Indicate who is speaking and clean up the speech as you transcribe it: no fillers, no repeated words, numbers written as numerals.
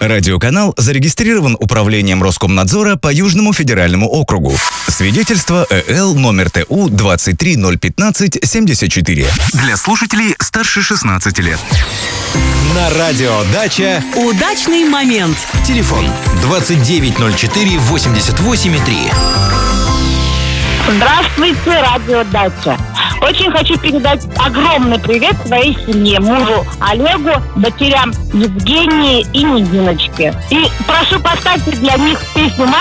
Speaker 1: Радиоканал зарегистрирован Управлением Роскомнадзора по Южному федеральному округу. Свидетельство ЭЛ номер ТУ 23015-74. Для слушателей старше 16 лет.
Speaker 2: На радио «Дача»
Speaker 3: удачный момент.
Speaker 2: Телефон 2904-88,3.
Speaker 4: Здравствуйте, радио «Дача». Очень хочу передать огромный привет своей семье, мужу Олегу, дочерям Евгении и Ниночке. И прошу поставьте для них песню